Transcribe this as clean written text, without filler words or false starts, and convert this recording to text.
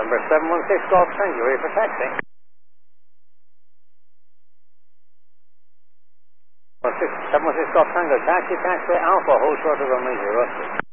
November 716 Golf Tango, ready for taxi. 716 Golf Tango, taxi, taxiway Alpha, hold short of runway 06.